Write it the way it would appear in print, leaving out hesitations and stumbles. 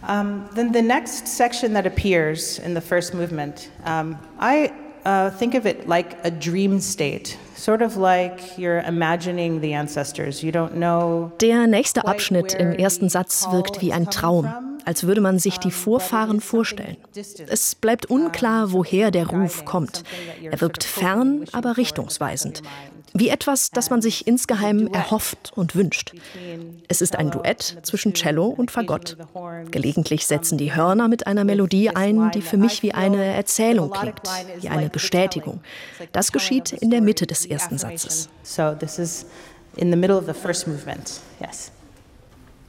Then the next section that appears in the first movement, I think of it like a dream state. Sort of like you're imagining the ancestors. You don't know. Der nächste Abschnitt im ersten Satz wirkt wie ein Traum, als würde man sich die Vorfahren vorstellen. Es bleibt unklar, woher der Ruf kommt. Er wirkt fern, aber richtungsweisend. Wie etwas, das man sich insgeheim erhofft und wünscht. Es ist ein Duett zwischen Cello und Fagott. Gelegentlich setzen die Hörner mit einer Melodie ein, die für mich wie eine Erzählung klingt, wie eine Bestätigung. Das geschieht in der Mitte des ersten Satzes. So this is in the middle of the first movement. Yes.